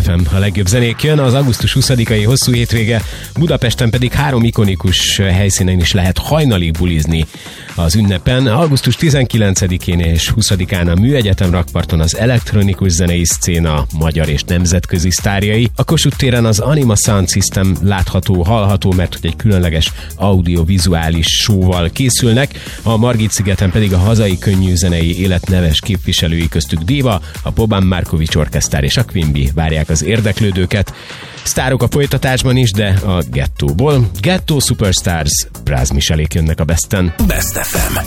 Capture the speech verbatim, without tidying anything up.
ef em, a legjobb zenék jön, az augusztus huszadikai hosszú hétvége, Budapesten pedig három ikonikus helyszínen is lehet hajnalig bulizni az ünnepen. augusztus tizenkilencedikén és huszadikán a Műegyetem rakparton az elektronikus zenei szcéna magyar és nemzetközi sztárjai. A Kossuth téren az Anima Sound System látható, hallható, mert hogy egy különleges audiovizuális show-val készülnek. A Margit-szigeten pedig a hazai könnyű zenei élet neves képviselői, köztük Déva, a Boban Markovics Orkesztár és a Quimby várják az érdeklődőket. Sztárok a folytatásban is, de a gettóból. Ghetto Superstars, Bráz Michelék jönnek a Besten. Best ef em.